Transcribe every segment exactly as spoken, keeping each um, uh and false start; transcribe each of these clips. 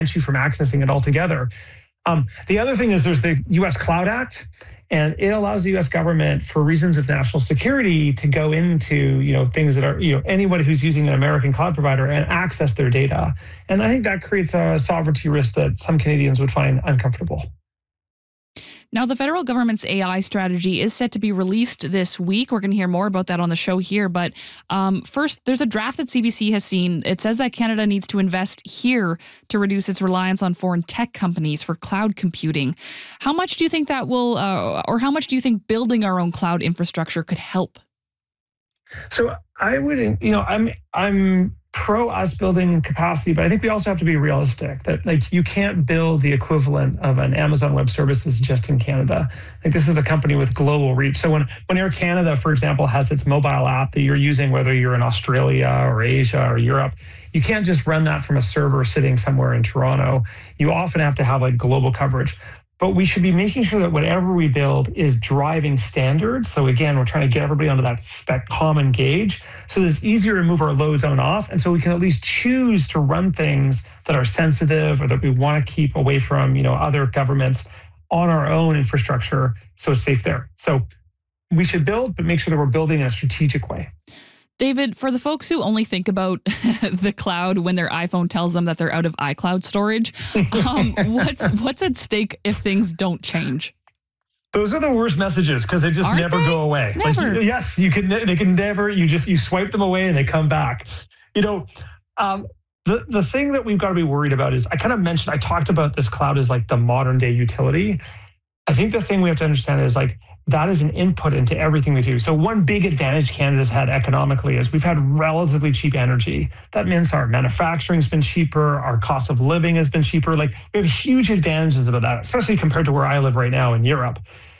you from accessing it altogether. Um, the other thing is there's the U S Cloud Act, and it allows the U S government, for reasons of national security, to go into, you know, things that are, you know, anyone who's using an American cloud provider and access their data. And I think that creates a sovereignty risk that some Canadians would find uncomfortable. Now, the federal government's A I strategy is set to be released this week. We're going to hear more about that on the show here. But um, first, there's a draft that C B C has seen. It says that Canada needs to invest here to reduce its reliance on foreign tech companies for cloud computing. How much do you think that will, uh, or how much do you think building our own cloud infrastructure could help? So I wouldn't, you know, I'm, I'm pro us building capacity, but I think we also have to be realistic that, like, you can't build the equivalent of an Amazon Web Services just in Canada. Like, this is a company with global reach. So when, when Air Canada, for example, has its mobile app that you're using, whether you're in Australia or Asia or Europe, you can't just run that from a server sitting somewhere in Toronto. You often have to have like global coverage. But we should be making sure that whatever we build is driving standards. So again, we're trying to get everybody onto that, that common gauge so that it's easier to move our loads on and off. And so we can at least choose to run things that are sensitive or that we want to keep away from, you know, other governments on our own infrastructure so it's safe there. So we should build, but make sure that we're building in a strategic way. David, for the folks who only think about the cloud when their iPhone tells them that they're out of iCloud storage, um, what's what's at stake if things don't change? Those are the worst messages because they just Aren't never they? go away. Never. Like, yes, you can. They can never. You just you swipe them away and they come back. You know, um, the the thing that we've got to be worried about is I kind of mentioned. I talked about this cloud as like the modern day utility. I think the thing we have to understand is like, that is an input into everything we do. So one big advantage Canada's had economically is we've had relatively cheap energy. That means our manufacturing's been cheaper, our cost of living has been cheaper. Like, we have huge advantages about that, especially compared to where I live right now in Europe.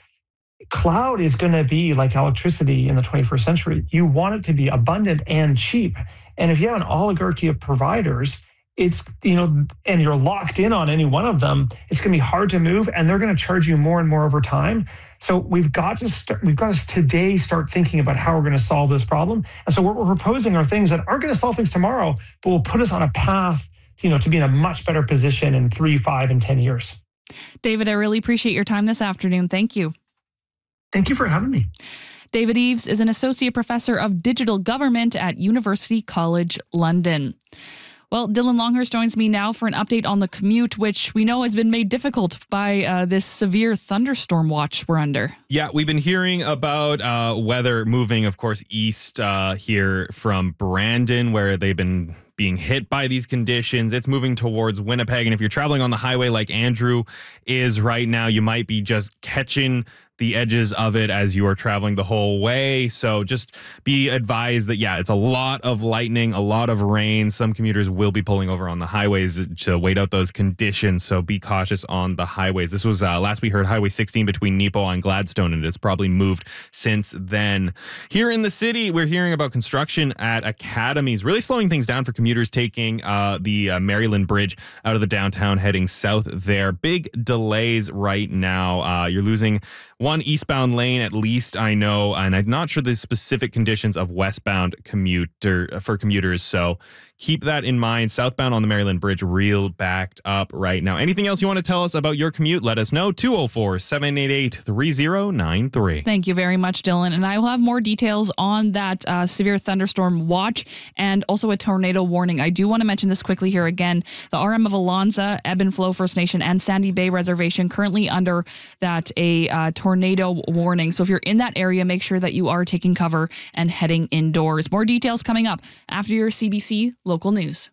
Cloud is going to be like electricity in the twenty-first century. You want it to be abundant and cheap. And if you have an oligarchy of providers, it's, you know, and you're locked in on any one of them, it's going to be hard to move, and they're going to charge you more and more over time. So we've got to start, we've got to today start thinking about how we're going to solve this problem. And so what we're proposing are things that aren't going to solve things tomorrow, but will put us on a path, you know, to be in a much better position in three, five, and ten years. David, I really appreciate your time this afternoon. Thank you. Thank you for having me. David Eves is an associate professor of digital government at University College London. Well, Dylan Longhurst joins me now for an update on the commute, which we know has been made difficult by uh, this severe thunderstorm watch we're under. Yeah, we've been hearing about uh, weather moving, of course, east uh, here from Brandon, where they've been being hit by these conditions. It's moving towards Winnipeg. And if you're traveling on the highway like Andrew is right now, you might be just catching the edges of it as you are traveling the whole way. So just be advised that, yeah, it's a lot of lightning, a lot of rain. Some commuters will be pulling over on the highways to wait out those conditions. So be cautious on the highways. This was uh, last we heard Highway sixteen between Nepo and Gladstone, and it's probably moved since then. Here in the city, we're hearing about construction at academies, really slowing things down for commuters taking uh, the uh, Maryland Bridge out of the downtown heading south there. Big delays right now. Uh, you're losing one eastbound lane, at least I know, and I'm not sure the specific conditions of westbound commuter for commuters. So keep that in mind. Southbound on the Maryland Bridge, real backed up right now. Anything else you want to tell us about your commute? Let us know. two oh four, seven eight eight, three oh nine three. Thank you very much, Dylan. And I will have more details on that uh, severe thunderstorm watch and also a tornado warning. I do want to mention this quickly here again. The R M of Alonza, Ebb and Flow First Nation, and Sandy Bay Reservation currently under that a uh, tornado warning. So if you're in that area, make sure that you are taking cover and heading indoors. More details coming up after your C B C local news.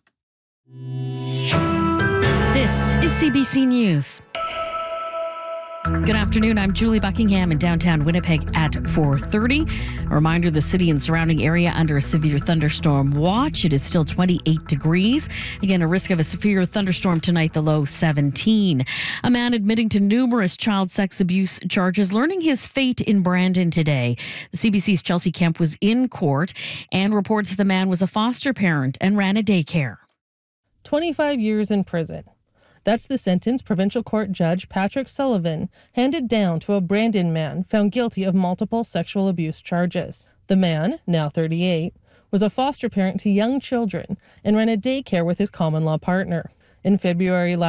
This is C B C News. Good afternoon. I'm Julie Buckingham in downtown Winnipeg at four thirty. A reminder, the city and surrounding area under a severe thunderstorm watch. It is still twenty-eight degrees. Again, a risk of a severe thunderstorm tonight, the low seventeen. A man admitting to numerous child sex abuse charges learning his fate in Brandon today. The C B C's Chelsea Kemp was in court and reports the man was a foster parent and ran a daycare. twenty-five years in prison. That's the sentence Provincial Court Judge Patrick Sullivan handed down to a Brandon man found guilty of multiple sexual abuse charges. The man, now thirty-eight, was a foster parent to young children and ran a daycare with his common-law partner. In February